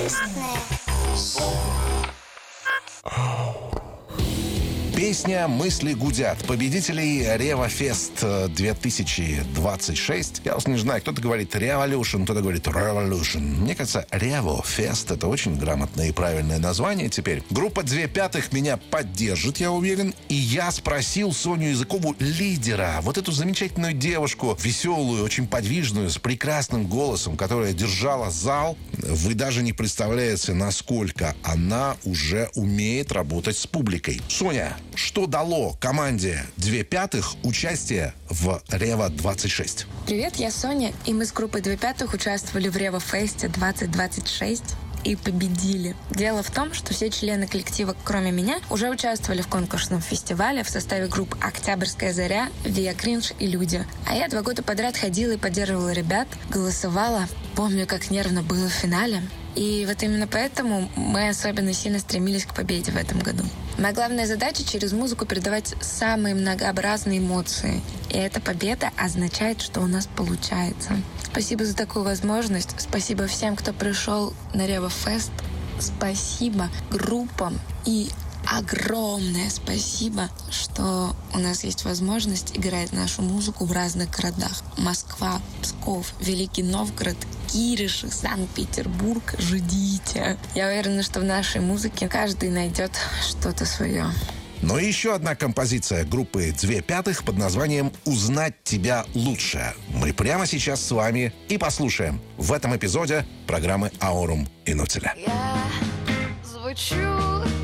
Интересное. Песня «Мысли гудят». Победителей Ревофест 2026. Я не знаю, кто-то говорит Revolution, кто-то говорит Revolution. Мне кажется, Ревофест — это очень грамотное и правильное название теперь. Группа «Две пятых» меня поддержит, я уверен. И я спросил Соню Языкову, лидера, вот эту замечательную девушку, веселую, очень подвижную, с прекрасным голосом, которая держала зал. Вы даже не представляете, насколько она уже умеет работать с публикой. Соня, что дало команде «Две пятых» участие в Рево-26? Привет, я Соня, и мы с группой «Две пятых» участвовали в Рево-фесте 2026 и победили. Дело в том, что все члены коллектива, кроме меня, уже участвовали в конкурсном фестивале в составе групп «Октябрьская заря», «Виа Кринж» и «Люди». А я 2 года подряд ходила и поддерживала ребят, голосовала. Помню, как нервно было в финале. И вот именно поэтому мы особенно сильно стремились к победе в этом году. Моя главная задача — через музыку передавать самые многообразные эмоции. И эта победа означает, что у нас получается. Спасибо за такую возможность. Спасибо всем, кто пришел на Ревофест. Спасибо группам и огромное спасибо, что у нас есть возможность играть нашу музыку в разных городах. Москва, Псков, Великий Новгород, Кириши, Санкт-Петербург. Ждите. Я уверена, что в нашей музыке каждый найдет что-то свое. Но еще одна композиция группы «Две пятых» под названием «Узнать тебя лучше». Мы прямо сейчас с вами и послушаем в этом эпизоде программы «Аурум Инутиля». Я звучу